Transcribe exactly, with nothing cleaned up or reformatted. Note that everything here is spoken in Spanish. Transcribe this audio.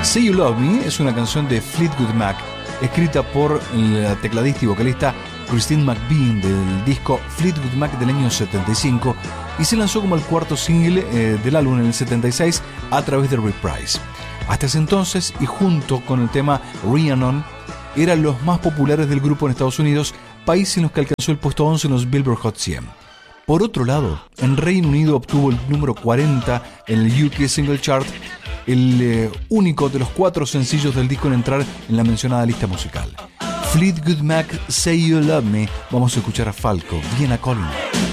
Say You Love Me es una canción de Fleetwood Mac, escrita por la tecladista y vocalista Christine McVie del disco Fleetwood Mac del año setenta y cinco, y se lanzó como el cuarto single eh, del álbum en el setenta y seis a través de Reprise. Hasta ese entonces, y junto con el tema Rhiannon, eran los más populares del grupo en Estados Unidos, país en los que alcanzó el puesto once en los Billboard Hot cien. Por otro lado, en Reino Unido obtuvo el número cuarenta en el U K Single Chart, el eh, único de los cuatro sencillos del disco en entrar en la mencionada lista musical. Fleetwood Mac, Say You Love Me. Vamos a escuchar a Falco, Vienna Calling.